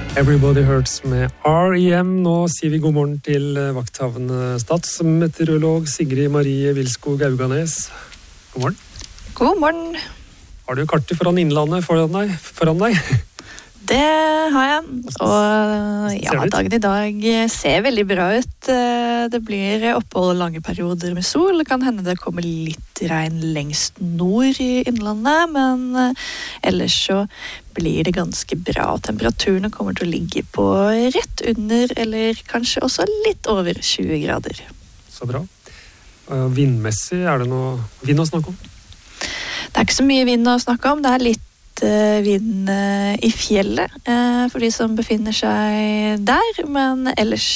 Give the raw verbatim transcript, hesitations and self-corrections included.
Everybody Hurts med R E M. Nå sier vi god morgen til vakthavende statsmeteorolog Sigrid Marie Vilskog Gauganes. God morgen. God morgen. Har du kartet foran Innlandet foran deg? Foran deg? Det har jeg, og ja, dagen i dag ser veldig bra ut. Det blir opphold lange perioder med sol. Det kan hende det kommer litt regn lengst nord i Innlandet, men ellers så blir det ganske bra. Temperaturene kommer til å ligge på rett under, eller kanskje også litt over tjue grader. Så bra. Vindmessig, er det noe vind å snakke om? Det er ikke så mye vind å snakke om, det er litt vind i fjellet for de som befinner seg der, men ellers